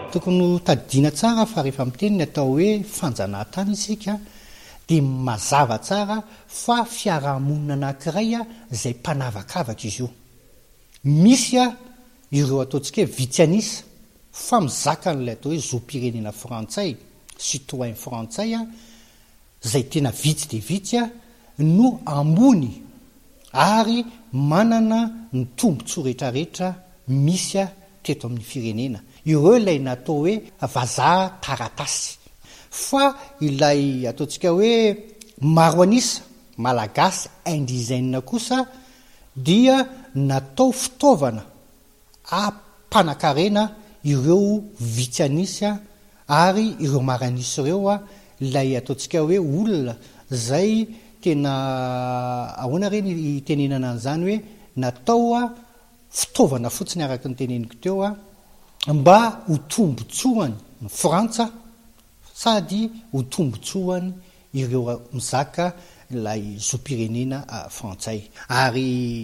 tokony ho tadidiana tsara fa rehefa miteny ny atao hoe fanjanahantany isika dia mazava tsara fa fiarahamonina anankiray izay mpanavakavaka izy io. Misy ireo ataontsika hoe vitsianisa fa mizaka n'ilay atao hoe zom-pirenena frantsay, citoyen frantsay izay tena vitsy dia vitsy no ambony ary manana ny tombontsoa rehetrarehetra misy teto amin'ny firenena. Ireo ilay natao hoe vazaha taratasy. Fa ilay ataontsika hoe maro anisa malagasy indizaine kosa dia natao fitaovana ampanakarena ireo vitsy ary ireo maranisy ireo ilay ataontsika hoe olona zay tena ahoana reny itenenana an'izany hoe natao fitaovana fotsiny araka ny teneniko teo mba ho tombotsoany ny Frantsa sady ho tombotsoany ireo mizaka ilay zom-pirenena frantsay. Ary